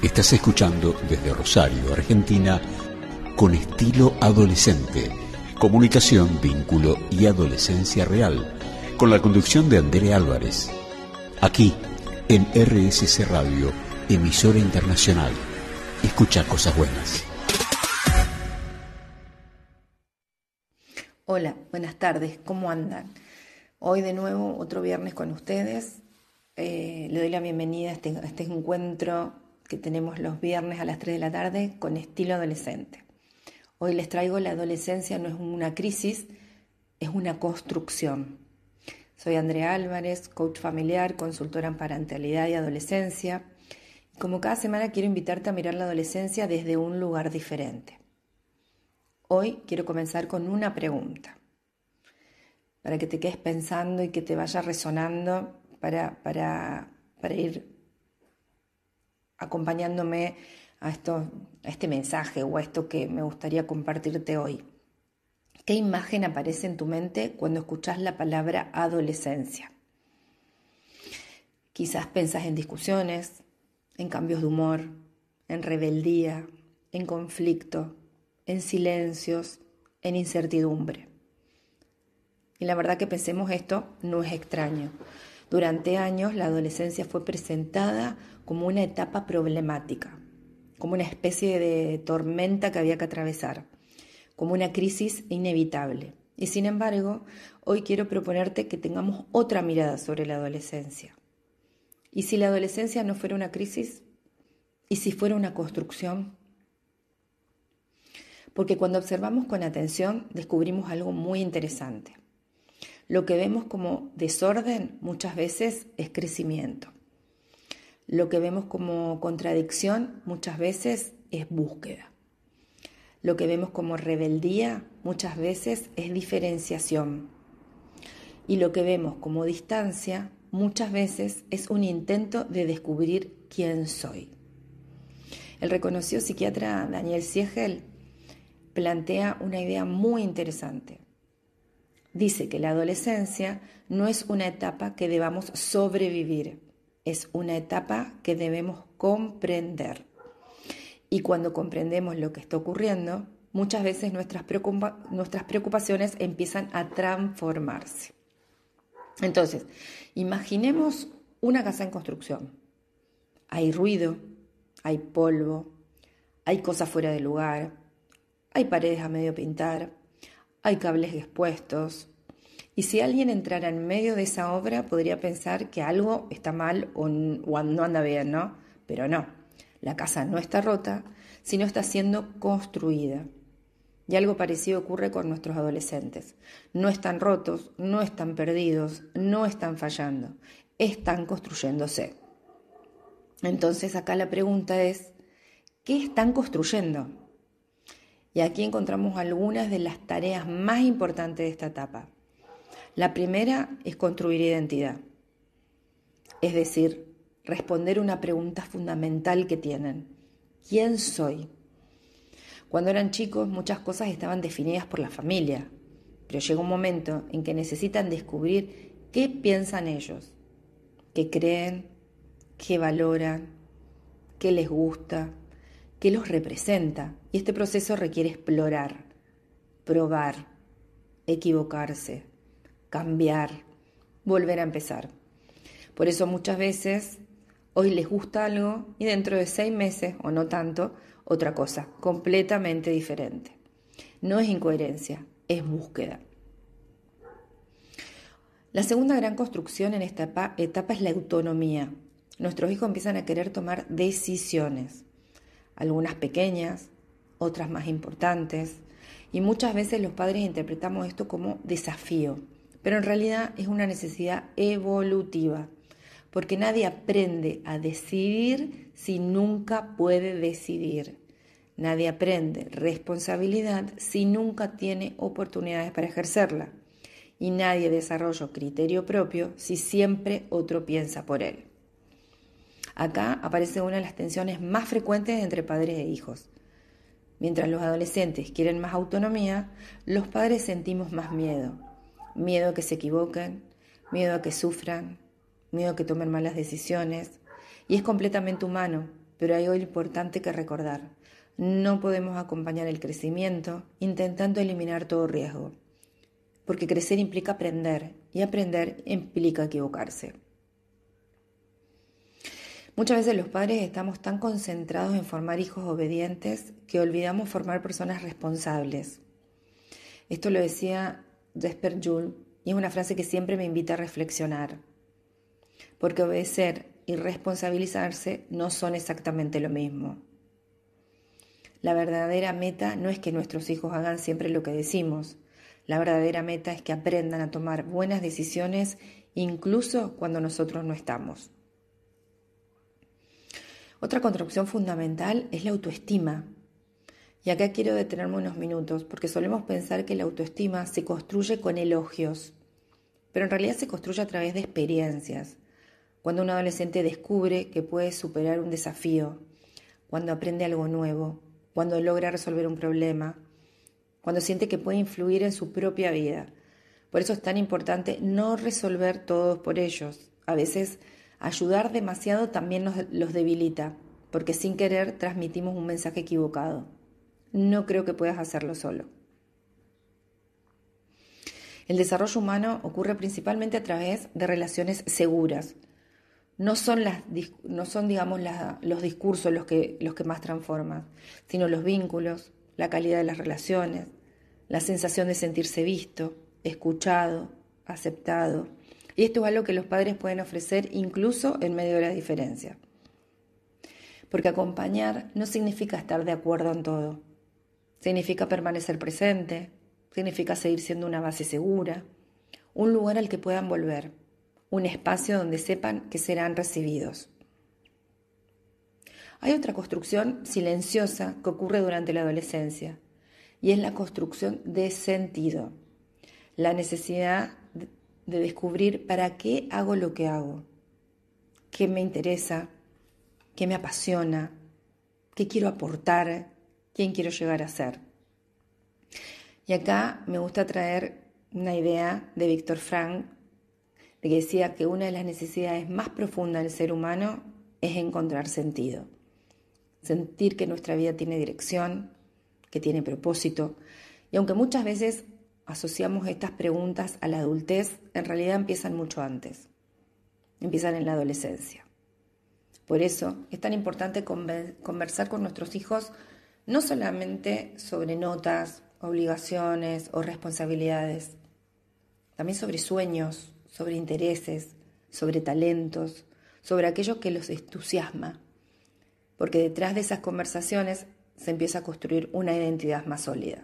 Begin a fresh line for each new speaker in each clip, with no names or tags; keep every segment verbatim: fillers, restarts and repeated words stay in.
Estás escuchando desde Rosario, Argentina, Con Estilo Adolescente. Comunicación, vínculo y adolescencia real. Con la conducción de Andrea Álvarez. Aquí, en R S C Radio, emisora internacional. Escucha cosas buenas.
Hola, buenas tardes, ¿cómo andan? Hoy de nuevo, otro viernes con ustedes. Eh, le doy la bienvenida a este, a este encuentro que tenemos los viernes a las tres de la tarde con Estilo Adolescente. Hoy les traigo La adolescencia no es una crisis, es una construcción. Soy Andrea Álvarez, coach familiar, consultora en parentalidad y adolescencia. Y como cada semana quiero invitarte a mirar la adolescencia desde un lugar diferente. Hoy quiero comenzar con una pregunta, para que te quedes pensando y que te vaya resonando para, para, para ir acompañándome a, esto, a este mensaje o a esto que me gustaría compartirte hoy. ¿Qué imagen aparece en tu mente cuando escuchas la palabra adolescencia? Quizás pensás en discusiones, en cambios de humor, en rebeldía, en conflicto, en silencios, en incertidumbre. Y la verdad que pensemos esto no es extraño. Durante años la adolescencia fue presentada como una etapa problemática, como una especie de tormenta que había que atravesar, como una crisis inevitable. Y sin embargo, hoy quiero proponerte que tengamos otra mirada sobre la adolescencia. ¿Y si la adolescencia no fuera una crisis? ¿Y si fuera una construcción? Porque cuando observamos con atención descubrimos algo muy interesante. Lo que vemos como desorden muchas veces es crecimiento. Lo que vemos como contradicción muchas veces es búsqueda. Lo que vemos como rebeldía muchas veces es diferenciación. Y lo que vemos como distancia muchas veces es un intento de descubrir quién soy. El reconocido psiquiatra Daniel Siegel plantea una idea muy interesante. Dice que la adolescencia no es una etapa que debamos sobrevivir, es una etapa que debemos comprender. Y cuando comprendemos lo que está ocurriendo, muchas veces nuestras, preocupa- nuestras preocupaciones empiezan a transformarse. Entonces, imaginemos una casa en construcción. Hay ruido, hay polvo, hay cosas fuera de lugar, hay paredes a medio pintar, hay cables expuestos. Y si alguien entrara en medio de esa obra, podría pensar que algo está mal o no anda bien, ¿no? Pero no, la casa no está rota, sino está siendo construida. Y algo parecido ocurre con nuestros adolescentes. No están rotos, no están perdidos, no están fallando, están construyéndose. Entonces acá la pregunta es, ¿qué están construyendo? Y aquí encontramos algunas de las tareas más importantes de esta etapa. La primera es construir identidad, es decir, responder una pregunta fundamental que tienen. ¿Quién soy? Cuando eran chicos muchas cosas estaban definidas por la familia, pero llega un momento en que necesitan descubrir qué piensan ellos, qué creen, qué valoran, qué les gusta, qué los representa. Y este proceso requiere explorar, probar, equivocarse, cambiar, volver a empezar. Por eso muchas veces hoy les gusta algo y dentro de seis meses, o no tanto, otra cosa, completamente diferente. No es incoherencia, es búsqueda. La segunda gran construcción en esta etapa es la autonomía. Nuestros hijos empiezan a querer tomar decisiones, algunas pequeñas, otras más importantes, y muchas veces los padres interpretamos esto como desafío, pero en realidad es una necesidad evolutiva, porque nadie aprende a decidir si nunca puede decidir. Nadie aprende responsabilidad si nunca tiene oportunidades para ejercerla. Y nadie desarrolla criterio propio si siempre otro piensa por él. Acá aparece una de las tensiones más frecuentes entre padres e hijos. Mientras los adolescentes quieren más autonomía, los padres sentimos más miedo. Miedo a que se equivoquen, miedo a que sufran, miedo a que tomen malas decisiones. Y es completamente humano. pero hay algo importante que recordar. No podemos acompañar el crecimiento intentando eliminar todo riesgo, porque crecer implica aprender y aprender implica equivocarse. Muchas veces los padres estamos tan concentrados en formar hijos obedientes que olvidamos formar personas responsables. Esto lo decía Jesper Juhl y es una frase que siempre me invita a reflexionar, porque obedecer y responsabilizarse no son exactamente lo mismo. La verdadera meta no es que nuestros hijos hagan siempre lo que decimos. La verdadera meta es que aprendan a tomar buenas decisiones incluso cuando nosotros no estamos. Otra construcción fundamental es la autoestima. Y acá quiero detenerme unos minutos porque solemos pensar que la autoestima se construye con elogios, pero en realidad se construye a través de experiencias. Cuando un adolescente descubre que puede superar un desafío, cuando aprende algo nuevo, cuando logra resolver un problema, cuando siente que puede influir en su propia vida. Por eso es tan importante no resolver todo por ellos. A veces ayudar demasiado también nos, los debilita, porque sin querer transmitimos un mensaje equivocado. No creo que puedas hacerlo solo. El desarrollo humano ocurre principalmente a través de relaciones seguras. No son, las, no son digamos, la, los discursos los que, los que más transforman, sino los vínculos, la calidad de las relaciones, la sensación de sentirse visto, escuchado, aceptado. Y esto es algo que los padres pueden ofrecer incluso en medio de la diferencia. Porque acompañar no significa estar de acuerdo en todo. Significa permanecer presente, significa seguir siendo una base segura, un lugar al que puedan volver, un espacio donde sepan que serán recibidos. Hay otra construcción silenciosa que ocurre durante la adolescencia y es la construcción de sentido, la necesidad de descubrir para qué hago lo que hago, qué me interesa, qué me apasiona, qué quiero aportar, quién quiero llegar a ser. Y acá me gusta traer una idea de Viktor Frankl, de que decía que una de las necesidades más profundas del ser humano es encontrar sentido. Sentir que nuestra vida tiene dirección, que tiene propósito. Y aunque muchas veces asociamos estas preguntas a la adultez, en realidad empiezan mucho antes. Empiezan en la adolescencia. Por eso es tan importante conversar con nuestros hijos no solamente sobre notas, obligaciones o responsabilidades, también sobre sueños, sobre intereses, sobre talentos, sobre aquello que los entusiasma, porque detrás de esas conversaciones se empieza a construir una identidad más sólida.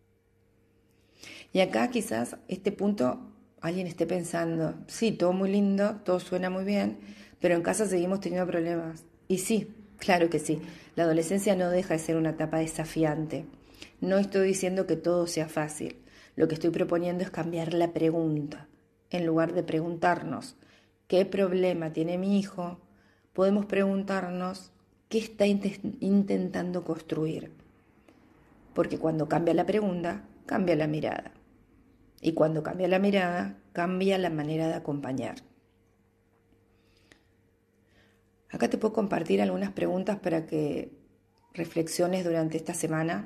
Y acá quizás este punto alguien esté pensando, sí, todo muy lindo, todo suena muy bien, pero en casa seguimos teniendo problemas. Y sí, claro que sí, la adolescencia no deja de ser una etapa desafiante. No estoy diciendo que todo sea fácil, lo que estoy proponiendo es cambiar la pregunta. En lugar de preguntarnos qué problema tiene mi hijo, podemos preguntarnos qué está int- intentando construir. Porque cuando cambia la pregunta, cambia la mirada. Y cuando cambia la mirada, cambia la manera de acompañar. Acá te puedo compartir algunas preguntas para que reflexiones durante esta semana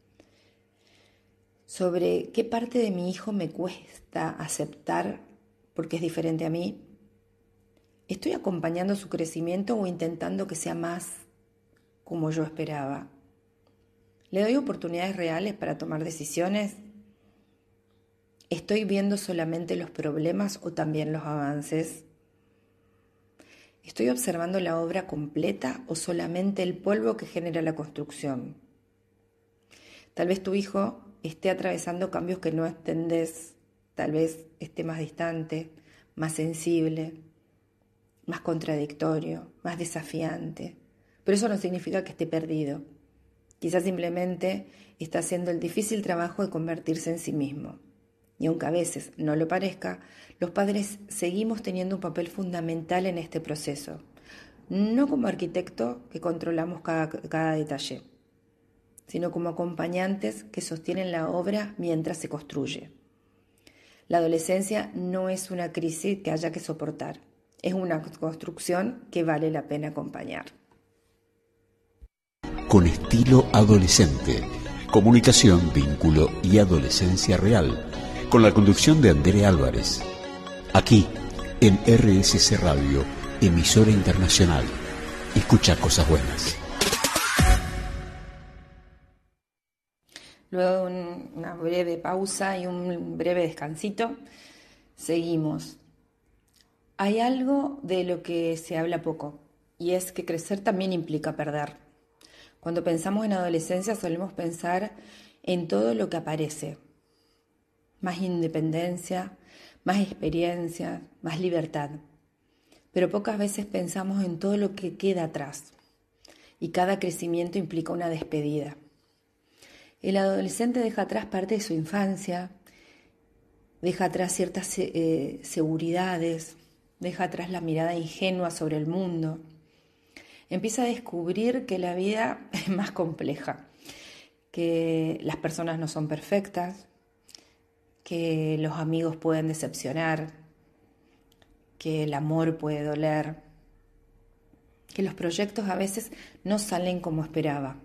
sobre qué parte de mi hijo me cuesta aceptar porque es diferente a mí. ¿Estoy acompañando su crecimiento o intentando que sea más como yo esperaba? ¿Le doy oportunidades reales para tomar decisiones? ¿Estoy viendo solamente los problemas o también los avances? ¿Estoy observando la obra completa o solamente el polvo que genera la construcción? Tal vez tu hijo esté atravesando cambios que no entendés, tal vez esté más distante, más sensible, más contradictorio, más desafiante. Pero eso no significa que esté perdido. Quizás simplemente está haciendo el difícil trabajo de convertirse en sí mismo. Y aunque a veces no lo parezca, los padres seguimos teniendo un papel fundamental en este proceso. No como arquitecto que controlamos cada, cada detalle, sino como acompañantes que sostienen la obra mientras se construye. La adolescencia no es una crisis que haya que soportar, es una construcción que vale la pena acompañar.
con estilo adolescente. Comunicación, vínculo y adolescencia real. Con la conducción de Andrea Álvarez. Aquí, en R S C Radio, emisora internacional. Escucha cosas buenas.
Luego de un, una breve pausa y un breve descansito, seguimos. Hay algo de lo que se habla poco, y es que crecer también implica perder. Cuando pensamos en adolescencia solemos pensar en todo lo que aparece. Más independencia, más experiencia, más libertad. Pero pocas veces pensamos en todo lo que queda atrás. Y cada crecimiento implica una despedida. El adolescente deja atrás parte de su infancia, deja atrás ciertas eh, seguridades, deja atrás la mirada ingenua sobre el mundo. Empieza a descubrir que la vida es más compleja, que las personas no son perfectas, que los amigos pueden decepcionar, que el amor puede doler, que los proyectos a veces no salen como esperaba.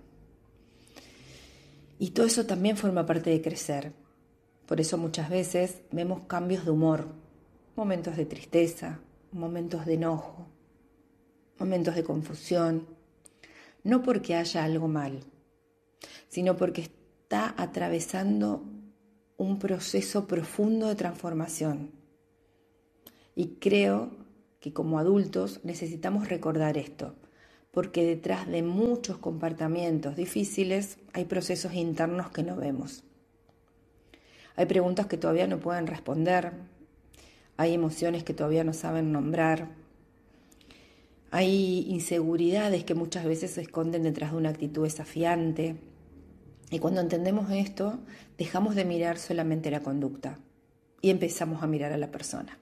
Y todo eso también forma parte de crecer. Por eso muchas veces vemos cambios de humor, momentos de tristeza, momentos de enojo, momentos de confusión, no porque haya algo mal, sino porque está atravesando un proceso profundo de transformación. Y creo que como adultos necesitamos recordar esto, porque detrás de muchos comportamientos difíciles hay procesos internos que no vemos. Hay preguntas que todavía no pueden responder, hay emociones que todavía no saben nombrar, hay inseguridades que muchas veces se esconden detrás de una actitud desafiante. Y cuando entendemos esto, dejamos de mirar solamente la conducta y empezamos a mirar a la persona.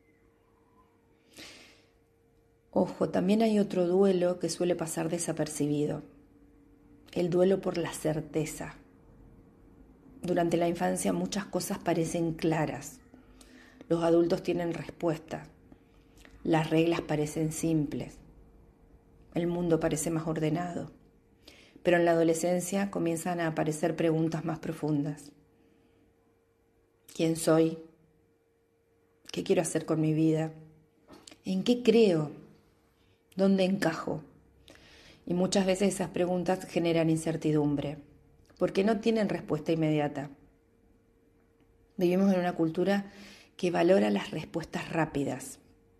Ojo, también hay otro duelo que suele pasar desapercibido, el duelo por la certeza. Durante la infancia muchas cosas parecen claras, los adultos tienen respuesta, las reglas parecen simples, el mundo parece más ordenado, pero en la adolescencia comienzan a aparecer preguntas más profundas. ¿Quién soy? ¿Qué quiero hacer con mi vida? ¿En qué creo? ¿Dónde encajo? Y muchas veces esas preguntas generan incertidumbre, porque no tienen respuesta inmediata. Vivimos en una cultura que valora las respuestas rápidas.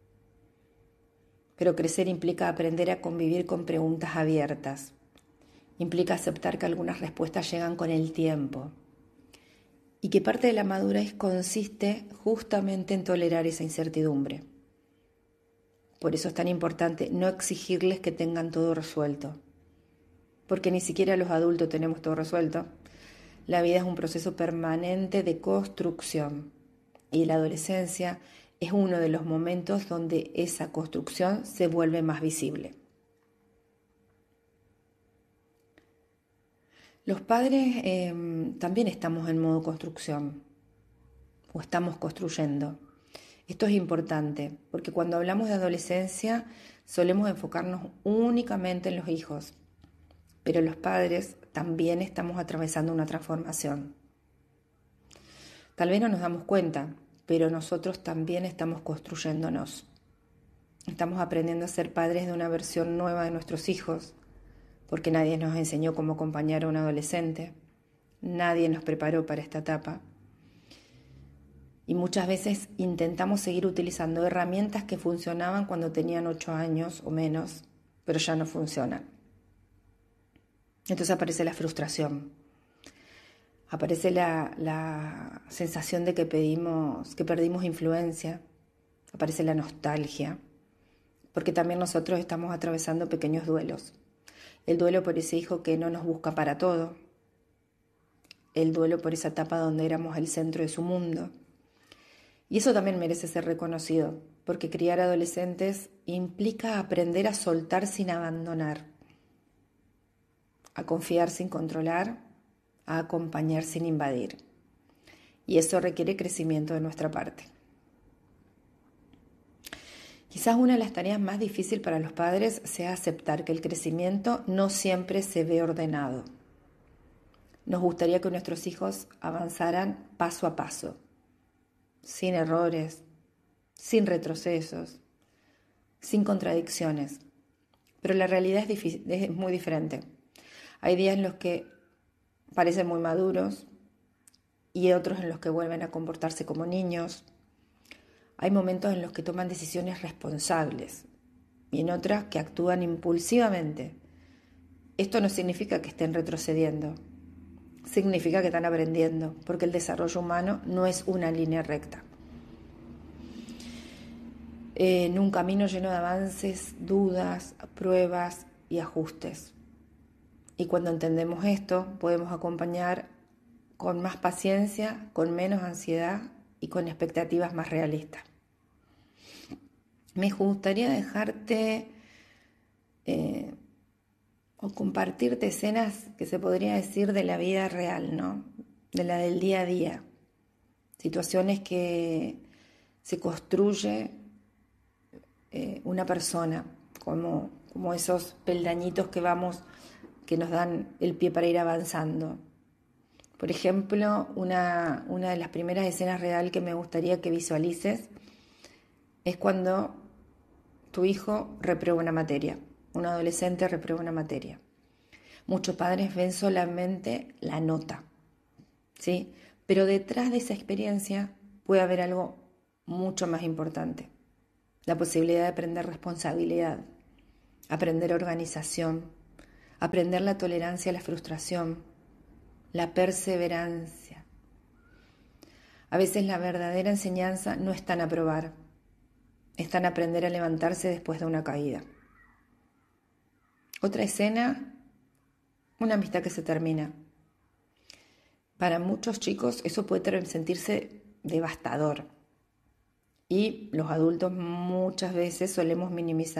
Pero crecer implica aprender a convivir con preguntas abiertas. Implica aceptar que algunas respuestas llegan con el tiempo. Y que parte de la madurez consiste justamente en tolerar esa incertidumbre. Por eso es tan importante no exigirles que tengan todo resuelto, porque ni siquiera los adultos tenemos todo resuelto. La vida es un proceso permanente de construcción y la adolescencia es uno de los momentos donde esa construcción se vuelve más visible. Los padres eh, también estamos en modo construcción o estamos construyendo. Esto es importante, porque cuando hablamos de adolescencia solemos enfocarnos únicamente en los hijos, pero los padres también estamos atravesando una transformación. Tal vez no nos damos cuenta, pero nosotros también estamos construyéndonos. Estamos aprendiendo a ser padres de una versión nueva de nuestros hijos, porque nadie nos enseñó cómo acompañar a un adolescente, nadie nos preparó para esta etapa. Y muchas veces intentamos seguir utilizando herramientas que funcionaban cuando tenían ocho años o menos, pero ya no funcionan. Entonces aparece la frustración, aparece la, la sensación de que, pedimos, que perdimos influencia, aparece la nostalgia, porque también nosotros estamos atravesando pequeños duelos. El duelo por ese hijo que no nos busca para todo, el duelo por esa etapa donde éramos el centro de su mundo. Y eso también merece ser reconocido, porque criar adolescentes implica aprender a soltar sin abandonar, a confiar sin controlar, a acompañar sin invadir. Y eso requiere crecimiento de nuestra parte. Quizás una de las tareas más difíciles para los padres sea aceptar que el crecimiento no siempre se ve ordenado. Nos gustaría que nuestros hijos avanzaran paso a paso, sin errores, sin retrocesos, sin contradicciones. Pero la realidad es, difícil, es muy diferente. Hay días en los que parecen muy maduros y otros en los que vuelven a comportarse como niños. Hay momentos en los que toman decisiones responsables y en otras que actúan impulsivamente. Esto no significa que estén retrocediendo, significa que están aprendiendo, porque el desarrollo humano no es una línea recta. Eh, en un camino lleno de avances, dudas, pruebas y ajustes. Y cuando entendemos esto, podemos acompañar con más paciencia, con menos ansiedad y con expectativas más realistas. Me gustaría dejarte eh, o compartirte escenas que se podría decir de la vida real, ¿no? De la del día a día. Situaciones que se construye eh, una persona, como, como esos peldañitos que vamos, que nos dan el pie para ir avanzando. Por ejemplo, una, una de las primeras escenas real que me gustaría que visualices es cuando tu hijo reprueba una materia, un adolescente reprueba una materia. Muchos padres ven solamente la nota, ¿sí? Pero detrás de esa experiencia puede haber algo mucho más importante. La posibilidad de aprender responsabilidad, aprender organización, aprender la tolerancia a la frustración, la perseverancia. A veces la verdadera enseñanza no está en aprobar, está en aprender a levantarse después de una caída. Otra escena, una amistad que se termina. Para muchos chicos eso puede sentirse devastador y los adultos muchas veces solemos minimizar